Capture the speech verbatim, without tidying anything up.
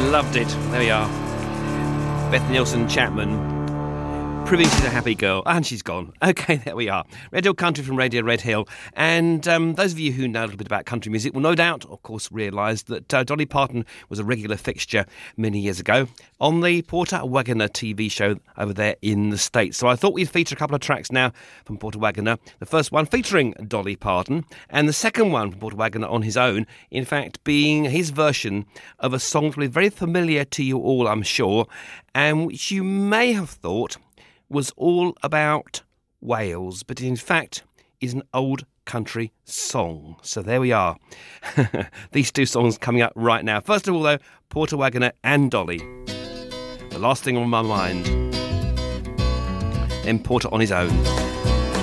Loved it. There we are. Beth Nielsen Chapman. Proving she's a happy girl. And she's gone. Okay, there we are. Red Hill Country from Radio Red Hill. And um, those of you who know a little bit about country music will no doubt, of course, realise that uh, Dolly Parton was a regular fixture many years ago on the Porter Wagoner T V show over there in the States. So I thought we'd feature a couple of tracks now from Porter Wagoner. The first one featuring Dolly Parton, and the second one from Porter Wagoner on his own, in fact, being his version of a song that will be very familiar to you all, I'm sure, and which you may have thought was all about Wales, but in fact is an old country song. So there we are. These two songs coming up right now. First of all, though, Porter Wagoner and Dolly. The Last Thing on My Mind. Then Porter on his own.